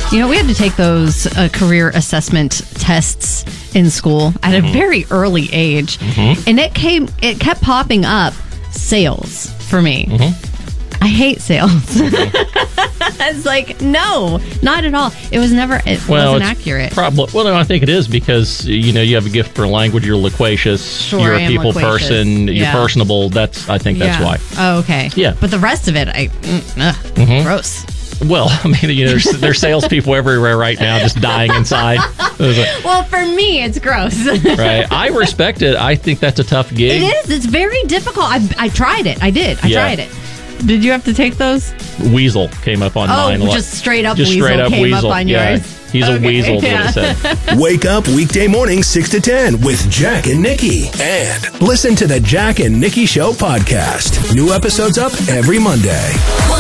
You know, we had to take those career assessment tests in school at a very early age. And it kept popping up sales for me. I hate sales. It's like, no, not at all. It was never, wasn't accurate. No, I think it is because, you know, you have a gift for language. You're loquacious. Sure, you're I a am people loquacious. person. You're personable. I think that's why. Oh, okay. Yeah. But the rest of it, gross. Well, I mean, you know, there's salespeople everywhere right now just dying inside. Well, for me, it's gross. Right. I respect it. I think that's a tough gig. It is. It's very difficult. I tried it. I did. I tried it. Did you have to take those? Weasel came up on mine. Just straight up weasel came up on yours. He's a weasel, is what it said. Wake up weekday mornings 6 to 10 with Jack and Nikki. And listen to the Jack and Nikki Show podcast. New episodes up every Monday.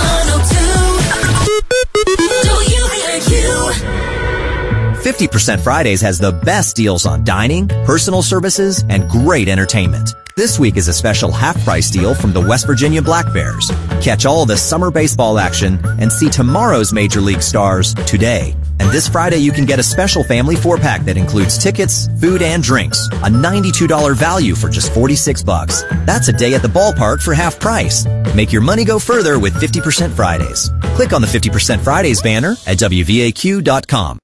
50% Fridays has the best deals on dining, personal services, and great entertainment. This week is a special half-price deal from the West Virginia Black Bears. Catch all the summer baseball action and see tomorrow's Major League stars today. And this Friday, you can get a special family 4-pack that includes tickets, food, and drinks. A $92 value for just $46. That's a day at the ballpark for half price. Make your money go further with 50% Fridays. Click on the 50% Fridays banner at WVAQ.com.